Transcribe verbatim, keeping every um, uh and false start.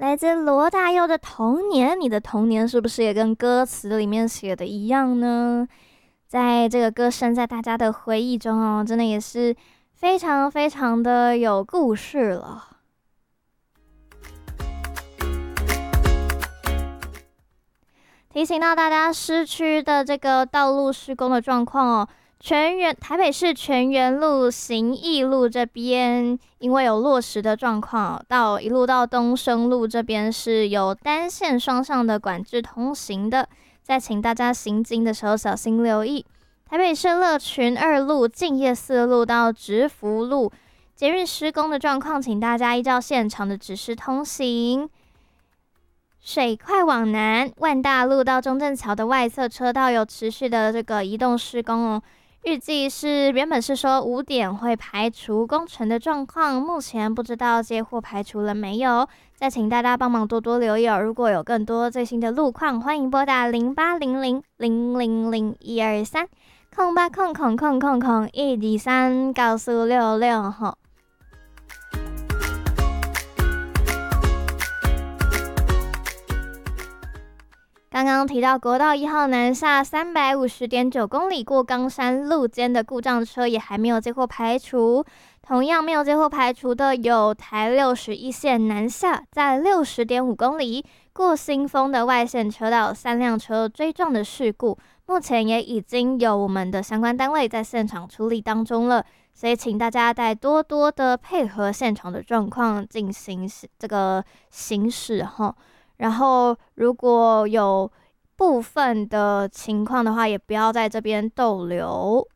来自罗大佑的童年，你的童年是不是也跟歌词里面写的一样呢？在这个歌声在大家的回忆中哦，真的也是非常非常的有故事了。提醒到大家，市区的这个道路施工的状况哦，全园台北市全园路、行义路这边因为有落石的状况，到一路到东升路这边是有单线双向的管制通行的，再请大家行经的时候小心留意。台北市乐群二路、敬业四路到直福路捷运施工的状况，请大家依照现场的指示通行。水快往南，万大路到中正桥的外侧车道有持续的这个移动施工哦。预计是原本是说五点会排除工程的状况，目前不知道接获排除了没有。再请大家帮忙多多留意哦。如果有更多最新的路况，欢迎拨打零八零零零零零一二三空八空空空空空一二三告诉六六吼。刚刚提到国道一号南下三百五十点九公里过冈山路间的故障车也还没有接获排除，同样没有接获排除的有台六十一线南下在六十点五公里过新丰的外线车道三辆车追撞的事故，目前也已经有我们的相关单位在现场处理当中了，所以请大家再多多的配合现场的状况进行这个行驶哈。然后如果有部分的情况的话，也不要在这边逗留。